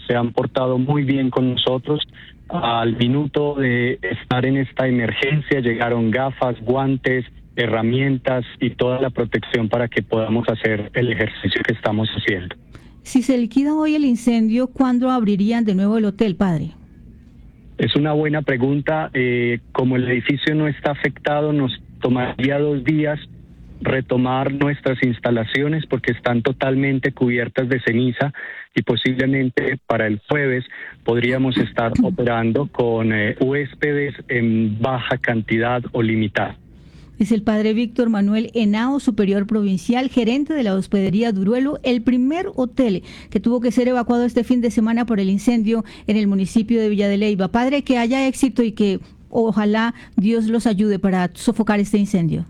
se han portado muy bien con nosotros. Al minuto de estar en esta emergencia llegaron gafas, guantes, herramientas y toda la protección para que podamos hacer el ejercicio que estamos haciendo. Si se liquida hoy el incendio, ¿cuándo abrirían de nuevo el hotel, padre? Es una buena pregunta. Como el edificio no está afectado, nos tomaría 2 días retomar nuestras instalaciones porque están totalmente cubiertas de ceniza y posiblemente para el jueves podríamos estar operando con huéspedes en baja cantidad o limitada. Es el padre Víctor Manuel Henao, superior provincial, gerente de la hospedería Duruelo, el primer hotel que tuvo que ser evacuado este fin de semana por el incendio en el municipio de Villa de Leyva. Padre, que haya éxito y que ojalá Dios los ayude para sofocar este incendio.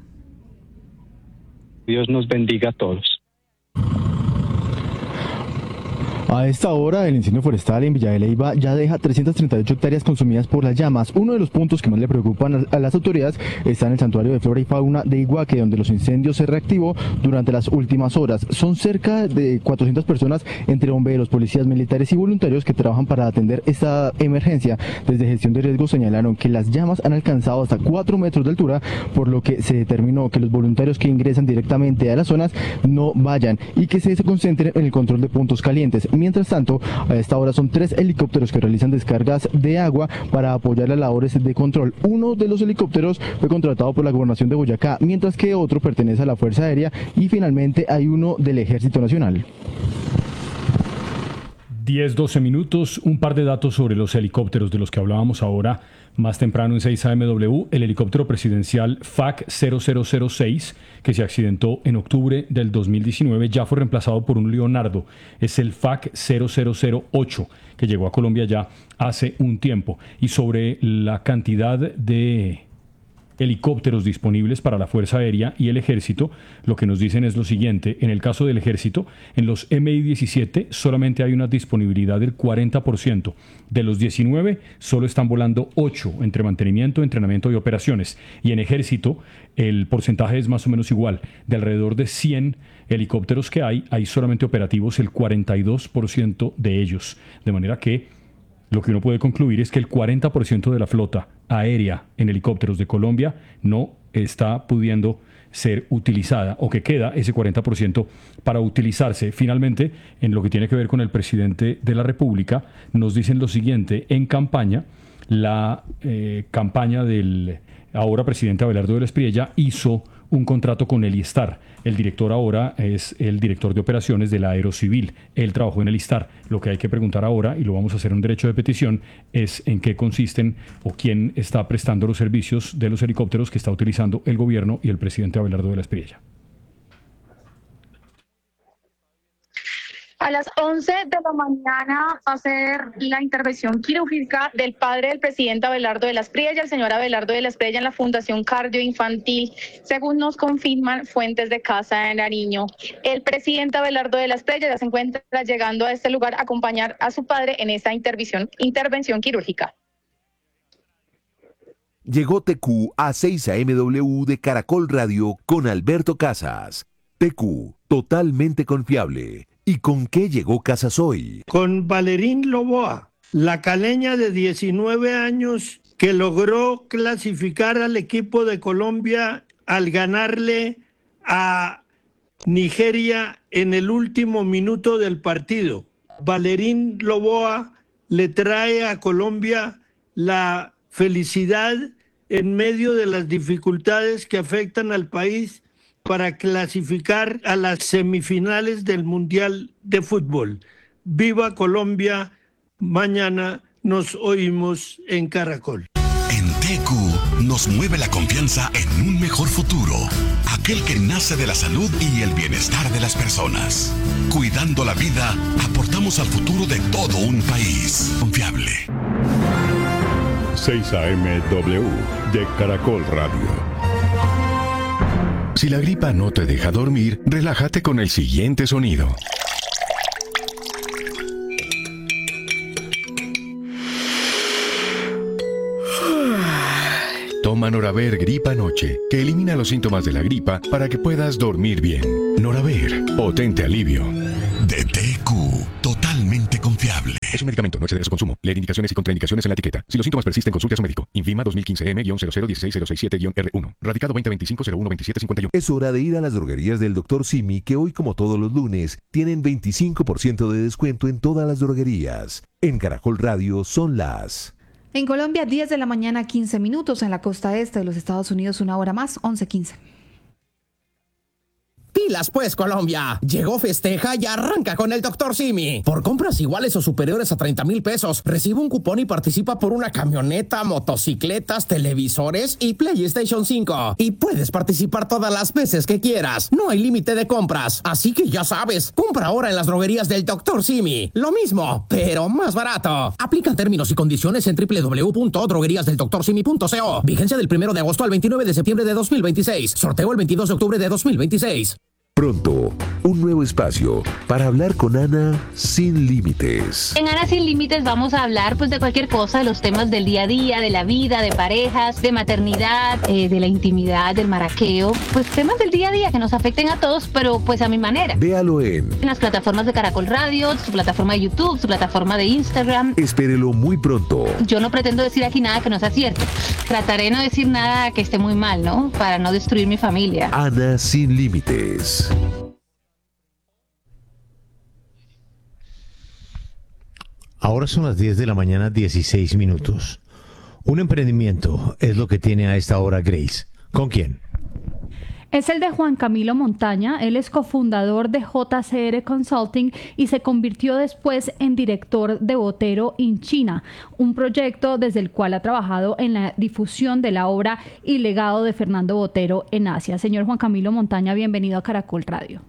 Dios nos bendiga a todos. A esta hora, el incendio forestal en Villa de Leyva ya deja 338 hectáreas consumidas por las llamas. Uno de los puntos que más le preocupan a las autoridades está en el santuario de flora y fauna de Iguaque, donde los incendios se reactivó durante las últimas horas. Son cerca de 400 personas, entre bomberos, policías, militares y voluntarios que trabajan para atender esta emergencia. Desde Gestión de Riesgos señalaron que las llamas han alcanzado hasta 4 metros de altura, por lo que se determinó que los voluntarios que ingresan directamente a las zonas no vayan y que se concentren en el control de puntos calientes. Mientras tanto, a esta hora son 3 helicópteros que realizan descargas de agua para apoyar las labores de control. Uno de los helicópteros fue contratado por la Gobernación de Boyacá, mientras que otro pertenece a la Fuerza Aérea y finalmente hay uno del Ejército Nacional. 10-12 minutos, un par de datos sobre los helicópteros de los que hablábamos ahora más temprano en 6 AMW. El helicóptero presidencial FAC 0006, que se accidentó en octubre del 2019, ya fue reemplazado por un Leonardo. Es el FAC 0008, que llegó a Colombia ya hace un tiempo. Y sobre la cantidad de helicópteros disponibles para la Fuerza Aérea y el Ejército, lo que nos dicen es lo siguiente: en el caso del Ejército, en los Mi-17 solamente hay una disponibilidad del 40%. De los 19, solo están volando 8 entre mantenimiento, entrenamiento y operaciones. Y en Ejército, el porcentaje es más o menos igual. De alrededor de 100 helicópteros que hay solamente operativos el 42% de ellos. De manera que lo que uno puede concluir es que el 40% de la flota aérea en helicópteros de Colombia no está pudiendo ser utilizada, o que queda ese 40% para utilizarse. Finalmente, en lo que tiene que ver con el presidente de la República, nos dicen lo siguiente: en campaña, la campaña del ahora presidente Abelardo de la Espriella hizo un contrato con el ISTAR. El director ahora es el director de operaciones de la Aerocivil. Él trabajó en el ISTAR. Lo que hay que preguntar ahora, y lo vamos a hacer en derecho de petición, es en qué consisten o quién está prestando los servicios de los helicópteros que está utilizando el gobierno y el presidente Abelardo de la Espriella. A las 11 de la mañana va a ser la intervención quirúrgica del padre del presidente Abelardo de la Espriella, el señor Abelardo de la Espriella, en la Fundación Cardioinfantil, según nos confirman fuentes de Casa de Nariño. El presidente Abelardo de la Espriella ya se encuentra llegando a este lugar a acompañar a su padre en esta intervención quirúrgica. Llegó TQ a 6 AMW de Caracol Radio con Alberto Casas. TQ, totalmente confiable. ¿Y con qué llegó Casas hoy? Con Valerín Loboa, la caleña de 19 años que logró clasificar al equipo de Colombia al ganarle a Nigeria en el último minuto del partido. Valerín Loboa le trae a Colombia la felicidad en medio de las dificultades que afectan al país para clasificar a las semifinales del Mundial de Fútbol. ¡Viva Colombia! Mañana nos oímos en Caracol. En TQ nos mueve la confianza en un mejor futuro, aquel que nace de la salud y el bienestar de las personas. Cuidando la vida, aportamos al futuro de todo un país confiable. 6 AMW de Caracol Radio. Si la gripa no te deja dormir, relájate con el siguiente sonido. Toma Noraver Gripa Noche, que elimina los síntomas de la gripa para que puedas dormir bien. Noraver, potente alivio. De TQ, totalmente confiable. Es un medicamento, no exceder su consumo. Leer indicaciones y contraindicaciones en la etiqueta. Si los síntomas persisten, consulte a su médico. Infima 2015M-0016067-R1. Radicado 2025-012751. Es hora de ir a las droguerías del Dr. Simi, que hoy, como todos los lunes, tienen 25% de descuento en todas las droguerías. En Caracol Radio son las... En Colombia, 10 de la mañana, 15 minutos. En la costa este de los Estados Unidos, una hora más, 11:15. Pilas pues, Colombia. Llegó Festeja y arranca con el Dr. Simi. Por compras iguales o superiores a 30,000 pesos, recibe un cupón y participa por una camioneta, motocicletas, televisores y PlayStation 5. Y puedes participar todas las veces que quieras. No hay límite de compras. Así que ya sabes, compra ahora en las droguerías del Dr. Simi. Lo mismo, pero más barato. Aplican términos y condiciones en www.drogueríasdeldoctorsimi.co. Vigencia del 1 de agosto al 29 de septiembre de 2026. Sorteo el 22 de octubre de 2026. Pronto, un nuevo espacio para hablar con Ana sin límites. En Ana Sin Límites vamos a hablar pues de cualquier cosa, de los temas del día a día, de la vida, de parejas, de maternidad, de la intimidad, del maraqueo, pues temas del día a día que nos afecten a todos, pero pues a mi manera. Véalo en las plataformas de Caracol Radio, su plataforma de YouTube, su plataforma de Instagram. Espérelo muy pronto. Yo no pretendo decir aquí nada que no sea cierto. Trataré de no decir nada que esté muy mal, ¿no? Para no destruir mi familia. Ana Sin Límites. Ahora son las 10 de la mañana, 16 minutos. Un emprendimiento es lo que tiene a esta hora Grace. ¿Con quién? Es el de Juan Camilo Montaña. Él es cofundador de JCR Consulting y se convirtió después en director de Botero in China, un proyecto desde el cual ha trabajado en la difusión de la obra y legado de Fernando Botero en Asia. Señor Juan Camilo Montaña, bienvenido a Caracol Radio.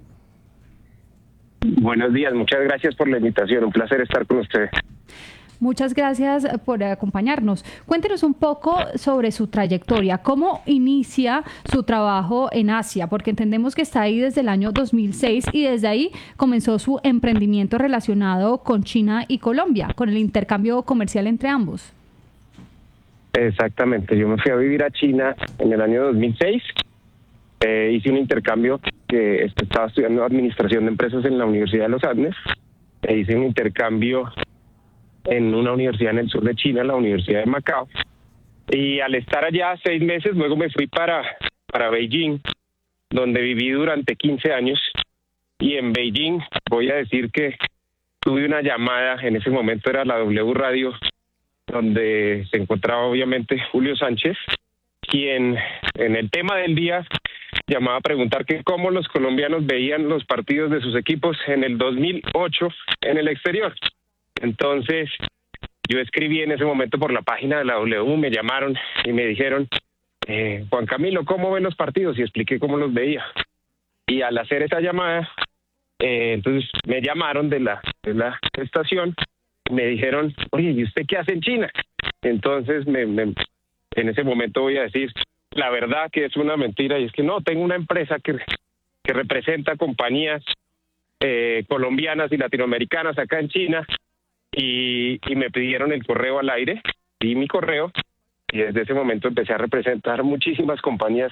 Buenos días, muchas gracias por la invitación, un placer estar con ustedes. Muchas gracias por acompañarnos. Cuéntenos un poco sobre su trayectoria. ¿Cómo inicia su trabajo en Asia? Porque entendemos que está ahí desde el año 2006 y desde ahí comenzó su emprendimiento relacionado con China y Colombia, con el intercambio comercial entre ambos. Exactamente, yo me fui a vivir a China en el año 2006. Hice un intercambio que estaba estudiando administración de empresas en la Universidad de los Andes. Hice un intercambio en una universidad en el sur de China, la Universidad de Macao. Y al estar allá 6 meses, luego me fui para Beijing, donde viví durante 15 años. Y en Beijing, voy a decir que tuve una llamada, en ese momento era la W Radio, donde se encontraba obviamente Julio Sánchez, quien en el tema del día llamaba a preguntar que cómo los colombianos veían los partidos de sus equipos en el 2008 en el exterior. Entonces, yo escribí en ese momento por la página de la W, me llamaron y me dijeron, Juan Camilo, ¿cómo ven los partidos? Y expliqué cómo los veía. Y al hacer esa llamada, entonces me llamaron de la estación y me dijeron, oye, ¿y usted qué hace en China? Entonces, en ese momento voy a decir la verdad, que es una mentira, y es que no, tengo una empresa que representa compañías colombianas y latinoamericanas acá en China, y me pidieron el correo al aire, di mi correo, y desde ese momento empecé a representar muchísimas compañías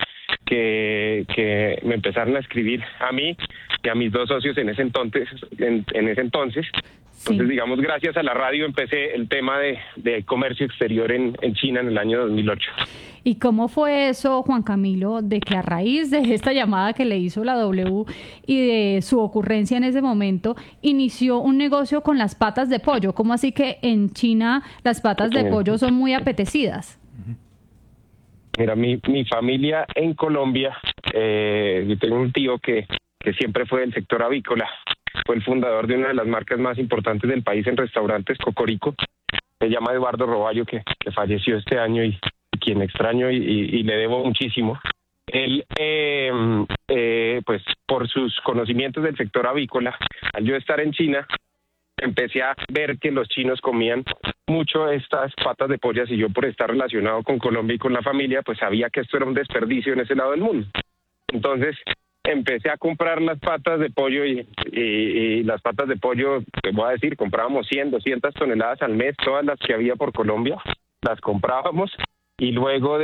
que me empezaron a escribir a mí y a mis 2 socios en ese entonces. Entonces, digamos, gracias a la radio empecé el tema de comercio exterior en China en el año 2008. ¿Y cómo fue eso, Juan Camilo, de que a raíz de esta llamada que le hizo la W y de su ocurrencia en ese momento, inició un negocio con las patas de pollo? ¿Cómo así que en China las patas de pollo son muy apetecidas? Mira, mi familia en Colombia, yo tengo un tío que siempre fue del sector avícola, fue el fundador de una de las marcas más importantes del país en restaurantes, Cocorico. Se llama Eduardo Roballo, que falleció este año y quien extraño y le debo muchísimo. Él, pues por sus conocimientos del sector avícola, al yo estar en China, empecé a ver que los chinos comían mucho estas patas de pollo, y yo, por estar relacionado con Colombia y con la familia, pues sabía que esto era un desperdicio en ese lado del mundo. Entonces empecé a comprar las patas de pollo y las patas de pollo, te voy a decir, comprábamos 100, 200 toneladas al mes, todas las que había por Colombia, las comprábamos y luego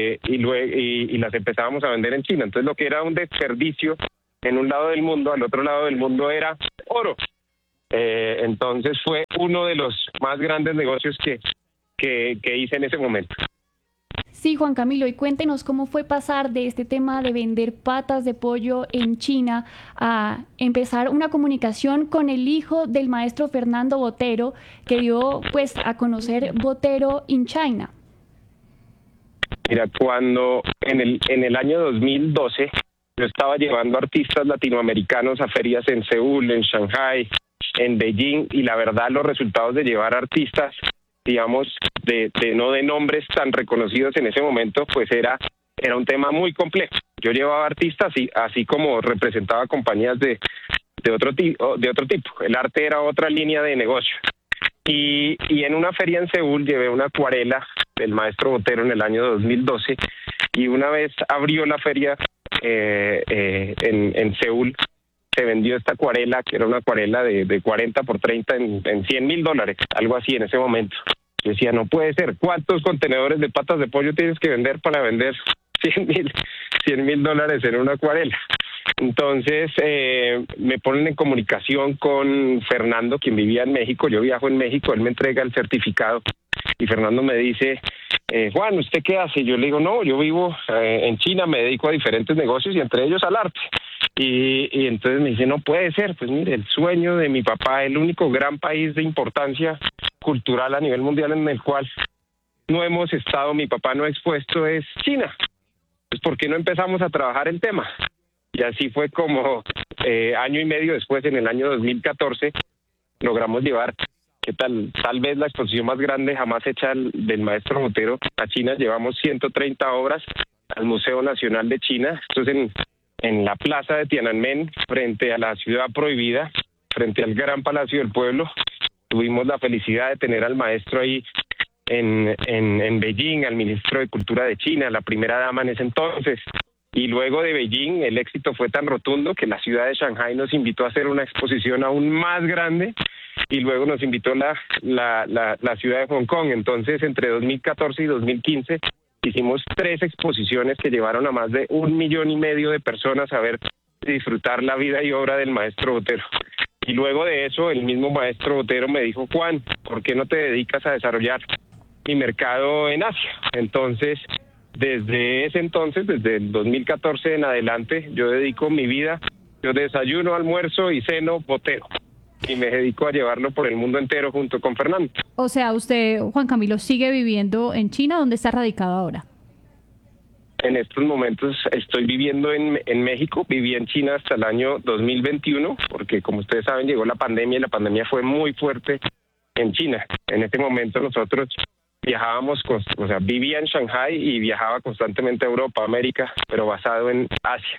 las empezábamos a vender en China. Entonces lo que era un desperdicio en un lado del mundo, al otro lado del mundo era oro. Entonces fue uno de los más grandes negocios que hice en ese momento. Sí, Juan Camilo, y cuéntenos cómo fue pasar de este tema de vender patas de pollo en China a empezar una comunicación con el hijo del maestro Fernando Botero, que dio pues a conocer Botero in China. Mira, cuando en el año 2012 yo estaba llevando artistas latinoamericanos a ferias en Seúl, en Shanghái, en Beijing, y la verdad los resultados de llevar artistas, digamos, no de nombres tan reconocidos en ese momento, pues era un tema muy complejo. Yo llevaba artistas así como representaba compañías de otro tipo. El arte era otra línea de negocio. Y en una feria en Seúl llevé una acuarela del maestro Botero en el año 2012, y una vez abrió la feria en Seúl, se vendió esta acuarela, que era una acuarela de 40 por 30 en $100,000, algo así en ese momento. Yo decía, no puede ser, ¿cuántos contenedores de patas de pollo tienes que vender para vender $100,000 en una acuarela? Entonces me ponen en comunicación con Fernando, quien vivía en México. Yo viajo en México, él me entrega el certificado y Fernando me dice, Juan, ¿usted qué hace? Yo le digo, no, yo vivo en China, me dedico a diferentes negocios y entre ellos al arte. Y entonces me dice, no puede ser, pues mire, el sueño de mi papá, el único gran país de importancia cultural a nivel mundial en el cual no hemos estado, mi papá no ha expuesto, es China. Pues ¿por qué no empezamos a trabajar el tema? Y así fue como año y medio después, en el año 2014, logramos llevar, tal vez la exposición más grande jamás hecha del maestro Botero a China. Llevamos 130 obras al Museo Nacional de China. Esto es en la plaza de Tiananmen, frente a la ciudad prohibida, frente al Gran Palacio del Pueblo. Tuvimos la felicidad de tener al maestro ahí en Beijing, al ministro de Cultura de China, la primera dama en ese entonces. Y luego de Beijing, el éxito fue tan rotundo que la ciudad de Shanghái nos invitó a hacer una exposición aún más grande, y luego nos invitó la ciudad de Hong Kong. Entonces, entre 2014 y 2015, hicimos 3 exposiciones que llevaron a más de 1,5 millones de personas a ver y disfrutar la vida y obra del maestro Botero. Y luego de eso, el mismo maestro Botero me dijo, Juan, ¿por qué no te dedicas a desarrollar mi mercado en Asia? Entonces, desde ese entonces, desde el 2014 en adelante, yo dedico mi vida, yo desayuno, almuerzo y ceno Botero. Y me dedico a llevarlo por el mundo entero junto con Fernando. O sea, usted, Juan Camilo, sigue viviendo en China. ¿Dónde está radicado ahora? En estos momentos estoy viviendo en México. Viví en China hasta el año 2021, porque como ustedes saben, llegó la pandemia y la pandemia fue muy fuerte en China. En este momento nosotros viajábamos, vivía en Shanghái y viajaba constantemente a Europa, América, pero basado en Asia.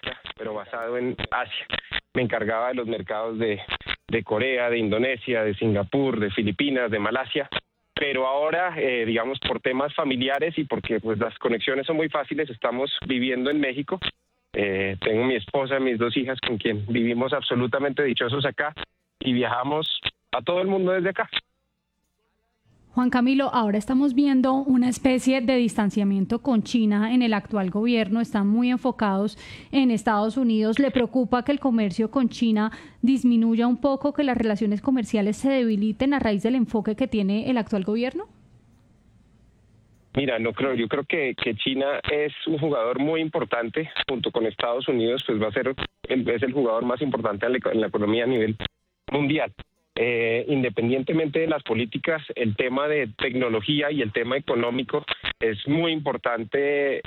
Me encargaba de los mercados de Corea, de Indonesia, de Singapur, de Filipinas, de Malasia. Pero ahora, digamos, por temas familiares y porque pues las conexiones son muy fáciles, estamos viviendo en México. Tengo mi esposa, mis 2 hijas con quien vivimos absolutamente dichosos acá y viajamos a todo el mundo desde acá. Juan Camilo, ahora estamos viendo una especie de distanciamiento con China en el actual gobierno. Están muy enfocados en Estados Unidos. ¿Le preocupa que el comercio con China disminuya un poco, que las relaciones comerciales se debiliten a raíz del enfoque que tiene el actual gobierno? Mira, no creo. Yo creo que China es un jugador muy importante, junto con Estados Unidos, pues es el jugador más importante en la economía a nivel mundial. Independientemente de las políticas, el tema de tecnología y el tema económico es muy importante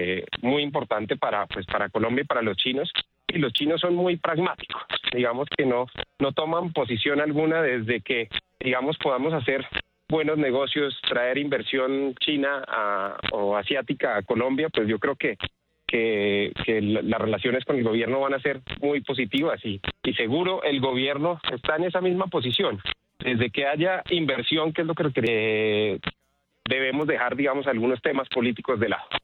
para Colombia y para los chinos. Y los chinos son muy pragmáticos, digamos que no toman posición alguna desde que, digamos, podamos hacer buenos negocios, traer inversión china o asiática a Colombia. Pues yo creo que las relaciones con el gobierno van a ser muy positivas y seguro el gobierno está en esa misma posición. Desde que haya inversión, que es lo que debemos dejar, digamos, algunos temas políticos de lado.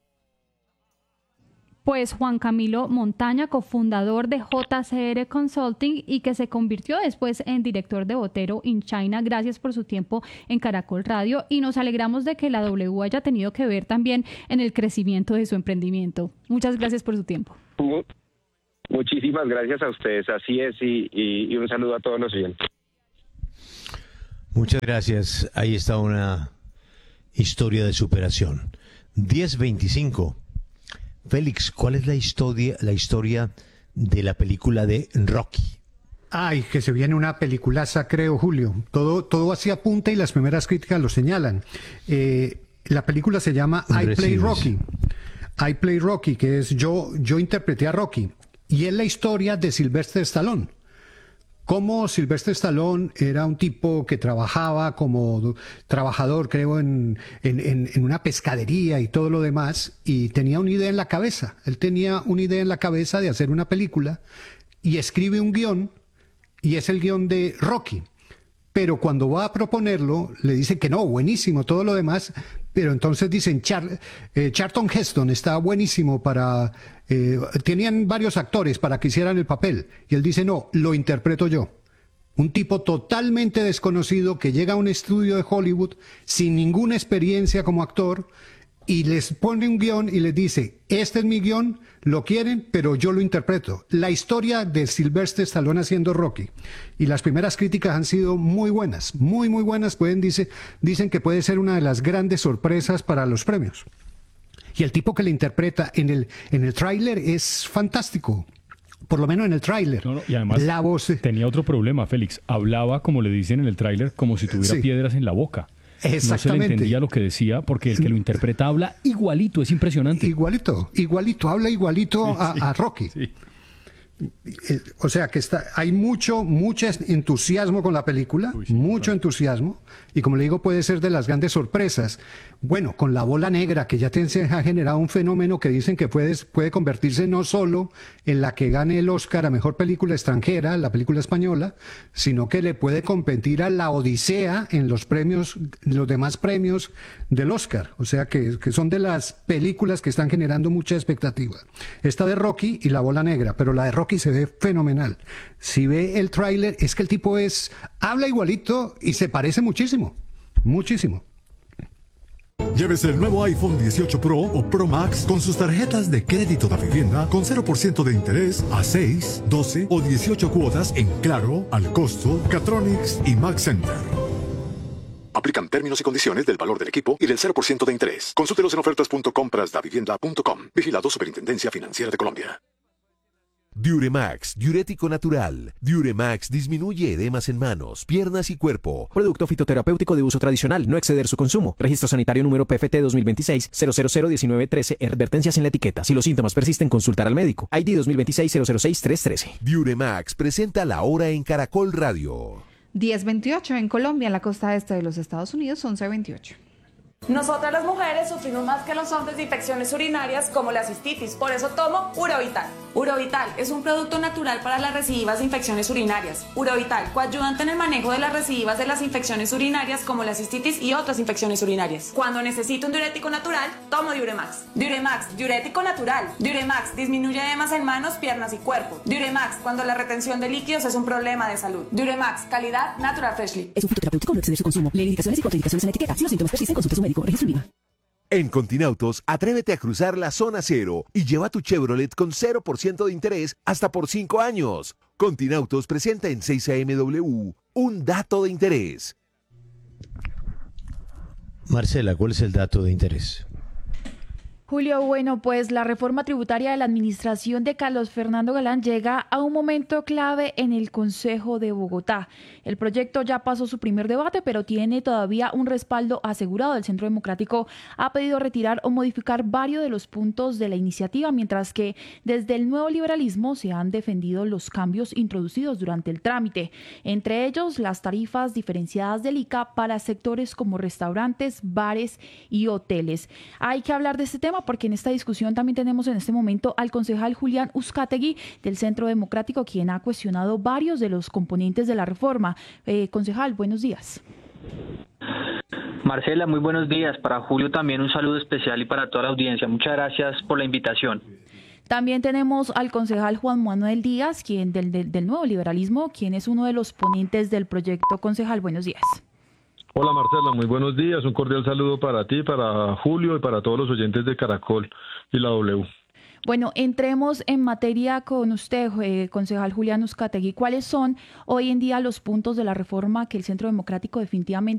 Pues Juan Camilo Montaña, cofundador de JCR Consulting y que se convirtió después en director de Botero in China. Gracias por su tiempo en Caracol Radio y nos alegramos de que la W haya tenido que ver también en el crecimiento de su emprendimiento. Muchas gracias por su tiempo. Muchísimas gracias a ustedes, así es, y un saludo a todos los oyentes. Muchas gracias. Ahí está una historia de superación. 10:25. Félix, ¿cuál es la historia de la película de Rocky? Ay, que se viene una peliculaza, creo, Julio. Todo así apunta y las primeras críticas lo señalan. La película se llama I Play Rocky. I Play Rocky, que es yo interpreté a Rocky. Y es la historia de Sylvester Stallone. Cómo Sylvester Stallone era un tipo que trabajaba como trabajador, creo, en una pescadería y todo lo demás, y tenía una idea en la cabeza. Él tenía una idea en la cabeza de hacer una película y escribe un guión, y es el guión de Rocky. Pero cuando va a proponerlo, le dicen que no, buenísimo, todo lo demás, pero entonces dicen, Charlton Heston está buenísimo para... tenían varios actores para que hicieran el papel, y él dice, no, lo interpreto yo. Un tipo totalmente desconocido que llega a un estudio de Hollywood sin ninguna experiencia como actor, y les pone un guión y les dice, este es mi guión, lo quieren, pero yo lo interpreto. La historia de Sylvester Stallone haciendo Rocky. Y las primeras críticas han sido muy buenas, muy buenas. Dicen que puede ser una de las grandes sorpresas para los premios. Y el tipo que le interpreta en el tráiler es fantástico. Por lo menos en el tráiler. Y además la voz... tenía otro problema, Félix. Hablaba, como le dicen en el tráiler, como si tuviera piedras en la boca. No se le entendía lo que decía porque el que lo interpreta habla igualito, es impresionante. Igualito, habla igualito a Rocky. Sí. O sea que hay mucho entusiasmo con la película, mucho entusiasmo, y como le digo, puede ser de las grandes sorpresas. Bueno, con La Bola Negra, que ya ha generado un fenómeno que dicen que puede convertirse no solo en la que gane el Oscar a Mejor Película Extranjera, la película española, sino que le puede competir a La Odisea en los demás premios del Oscar. O sea que son de las películas que están generando mucha expectativa. Esta de Rocky y La Bola Negra, pero la de Rocky se ve fenomenal. Si ve el tráiler, es que el tipo habla igualito y se parece muchísimo. Llévese el nuevo iPhone 18 Pro o Pro Max con sus tarjetas de crédito de vivienda con 0% de interés a 6, 12 o 18 cuotas en Claro, Al Costo, Catronics y Max Center. Aplican términos y condiciones del valor del equipo y del 0% de interés. Consúltelos en ofertas.comprasdavivienda.com. Vigilado Superintendencia Financiera de Colombia. Diuremax, diurético natural. Diuremax disminuye edemas en manos, piernas y cuerpo. Producto fitoterapéutico de uso tradicional, no exceder su consumo. Registro sanitario número PFT 2026-0001913. Advertencias en la etiqueta. Si los síntomas persisten, consultar al médico. ID 2026-006-313. Diuremax presenta La Hora en Caracol Radio. 10:28 en Colombia, en la costa este de los Estados Unidos, 11:28. Nosotras las mujeres sufrimos más que los hombres de infecciones urinarias como la cistitis, por eso tomo Urovital. Urovital es un producto natural para las recidivas de infecciones urinarias. Urovital, coayudante en el manejo de las recidivas de las infecciones urinarias como la cistitis y otras infecciones urinarias. Cuando necesito un diurético natural, tomo Diuremax. Diuremax, diurético natural. Diuremax disminuye edemas en manos, piernas y cuerpo. Diuremax, cuando la retención de líquidos es un problema de salud. Diuremax, calidad Natural Freshly. Es un fitoterapéutico, no exceder su consumo. Lee indicaciones y contraindicaciones en la etiqueta. Si los síntomas persisten, consulte a su médico. Registro IVA. En Continautos, atrévete a cruzar la zona cero y lleva tu Chevrolet con 0% de interés hasta por 5 años. Continautos presenta en 6am un dato de interés. Marcela, ¿cuál es el dato de interés? Julio, bueno, pues la reforma tributaria de la administración de Carlos Fernando Galán llega a un momento clave en el Consejo de Bogotá. El proyecto ya pasó su primer debate, pero tiene todavía un respaldo asegurado. El Centro Democrático ha pedido retirar o modificar varios de los puntos de la iniciativa, mientras que desde el nuevo liberalismo se han defendido los cambios introducidos durante el trámite, entre ellos las tarifas diferenciadas del ICA para sectores como restaurantes, bares y hoteles. Hay que hablar de este tema porque en esta discusión también tenemos en este momento al concejal Julián Uzcategui del Centro Democrático, quien ha cuestionado varios de los componentes de la reforma. Concejal, buenos días. Marcela, muy buenos días. Para Julio también un saludo especial y para toda la audiencia. Muchas gracias por la invitación. También tenemos al concejal Juan Manuel Díaz, quien del Nuevo Liberalismo, quien es uno de los ponentes del proyecto. Concejal, buenos días. Hola Marcela, muy buenos días, un cordial saludo para ti, para Julio y para todos los oyentes de Caracol y la W. Bueno, entremos en materia con usted, concejal Julián Uzcategui. ¿Cuáles son hoy en día los puntos de la reforma que el Centro Democrático definitivamente